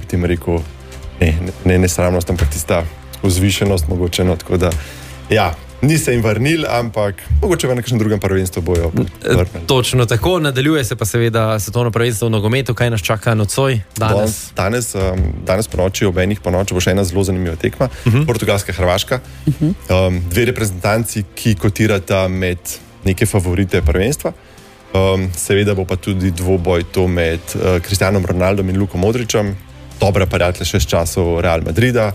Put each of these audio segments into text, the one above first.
ti jim rekel, ne nesramnost, ampak tista vzvišenost mogoče, no, tako da, ja, ni se jim vrnil, ampak mogoče v nekakšnem drugem prvenstvu bojo vrnili. Točno tako, nadaljuje se pa seveda svetovno prvenstvo v nogometu, kaj nas čaka nocoj danes? Danes po noči, ob enih po noči bo še ena zelo zanimiva tekma, Portugalska, Hrvaška. Dve reprezentanci, ki kotirata med neke favorite prvenstva. Seveda bo pa tudi dvoboj to med Cristianom Ronaldom in Luko Modrićem, dobra prijatelja še z časov Real Madrida,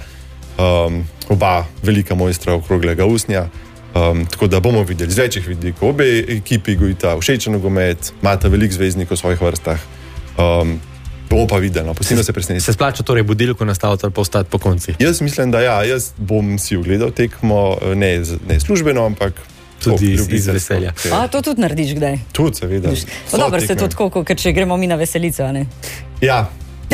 oba velika mojstra okroglega usnja, tako da bomo videli z večjih vidikov. Obe ekipi gojita všečen nogomet, imata veliko zvezdnikov v svojih vrstah, bomo pa videli, no, pustimo se presenetiti. Se splača torej budilko nastaviti ali pa ostati po konci? Jaz mislim, da ja, jaz bom si ogledal tekmo, ne službeno, ampak tudi iz veselja. A, to tudi narediš kdaj? Tudi, seveda. Dobro se to tako, ker če gremo mi na veselico, ne? Ja,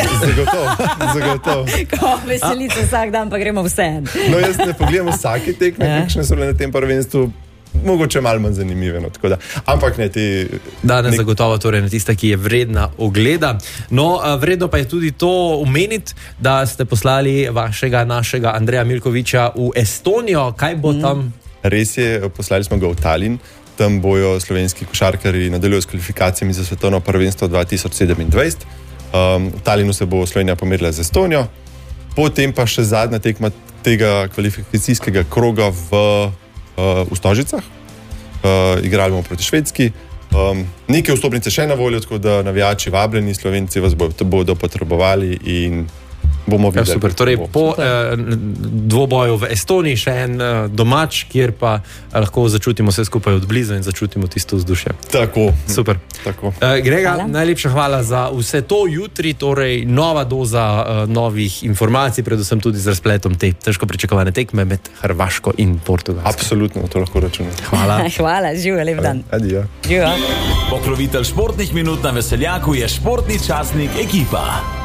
zagotovo. Ko veselico vsak dan, pa gremo vse. No, jaz ne pogledam vsake tekme, kakšne so na tem prvenstvu, mogoče malo manj zanimive, no, tako da, ampak ne te... Danes zagotovo torej na tista, ki je vredna ogleda. No, vredno pa je tudi to omeniti, da ste poslali našega Andreja Milkoviča v Estonijo. Kaj bo tam? Res je, poslali smo ga v Tallinn, tam bojo slovenski košarkarji nadaljujo s kvalifikacijami za svetovno prvenstvo 2027. V Tallinnu se bo Slovenija pomerila z Estonijo, potem pa še zadnja tekma tega kvalifikacijskega kroga v Stožicah. Igrali bomo proti Švedski. Neke vstopnice še na voljo, tako da navijači vabljeni, Slovenci vas bodo potrebovali in bomo videli. Super, torej po dvoboju v Estoniji še en domač, kjer pa lahko začutimo vse skupaj od blizu in začutimo tisto vzdušje. Tako. Super. Tako. Grega, najlepša hvala za vse to. Jutri torej nova doza novih informacij, predvsem tudi z razpletom te težko pričakovane tekme med Hrvaško in Portugalsko. Absolutno, to lahko računam. Hvala. Hvala, živijo, lep dan. Adijo. Živijo. Pokrovitelj športnih minut na Veseljaku je športni časnik Ekipa.